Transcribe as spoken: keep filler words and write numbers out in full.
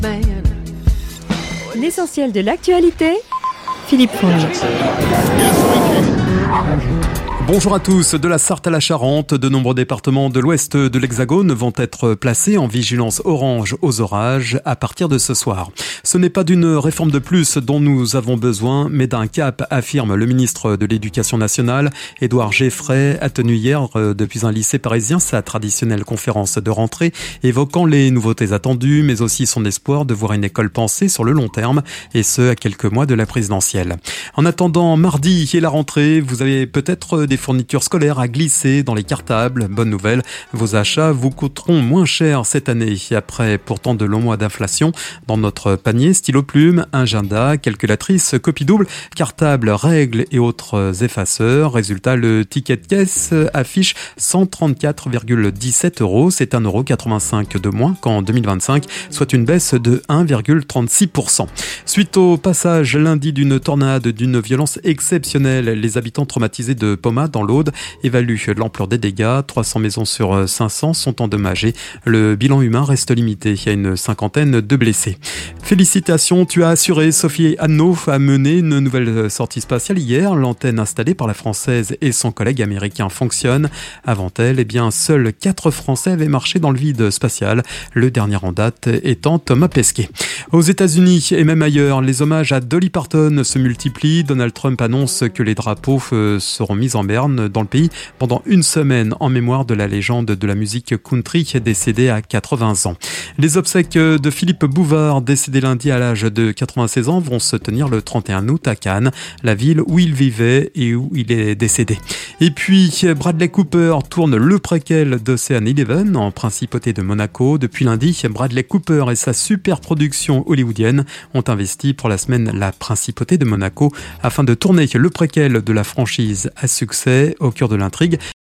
L'essentiel de l'actualité, Philippe Fournier. Bonjour à tous. De la Sarthe à la Charente, de nombreux départements de l'ouest de l'Hexagone vont être placés en vigilance orange aux orages à partir de ce soir. Ce n'est pas d'une réforme de plus dont nous avons besoin, mais d'un cap, affirme le ministre de l'Éducation nationale. Édouard Geffray a tenu hier, depuis un lycée parisien, sa traditionnelle conférence de rentrée, évoquant les nouveautés attendues, mais aussi son espoir de voir une école pensée sur le long terme, et ce, à quelques mois de la présidentielle. En attendant mardi et la rentrée, vous avez peut-être des fournitures scolaires à glisser dans les cartables. Bonne nouvelle, vos achats vous coûteront moins cher cette année. Après pourtant de longs mois d'inflation, dans notre panier, stylo plume, agenda, calculatrice, copie double, cartable, règles et autres effaceurs. Résultat, le ticket de caisse affiche cent trente-quatre virgule dix-sept euros. C'est un euro quatre-vingt-cinq de moins qu'en deux mille vingt-cinq, soit une baisse de un virgule trente-six pour cent. Suite au passage lundi d'une tornade d'une violence exceptionnelle, les habitants traumatisés de Poma dans l'Aude évaluent l'ampleur des dégâts. trois cents maisons sur cinq cents sont endommagées. Le bilan humain reste limité. Il y a une cinquantaine de blessés. Félicitations, tu as assuré. Sophie Anneau a mené une nouvelle sortie spatiale hier. L'antenne installée par la Française et son collègue américain fonctionne. Avant elle, eh bien, seuls quatre Français avaient marché dans le vide spatial. Le dernier en date étant Thomas Pesquet. Aux États-Unis et même ailleurs, les hommages à Dolly Parton se multiplient. Donald Trump annonce que les drapeaux seront mis en berne dans le pays pendant une semaine en mémoire de la légende de la musique country décédée à quatre-vingts ans. Les obsèques de Philippe Bouvard, décédé lundi à l'âge de quatre-vingt-seize ans, vont se tenir le trente et un août à Cannes, la ville où il vivait et où il est décédé. Et puis, Bradley Cooper tourne le préquel d'Ocean Eleven en principauté de Monaco. Depuis lundi, Bradley Cooper et sa super production hollywoodienne ont investi pour la semaine la principauté de Monaco afin de tourner le préquel de la franchise à succès. Au cœur de l'intrigue,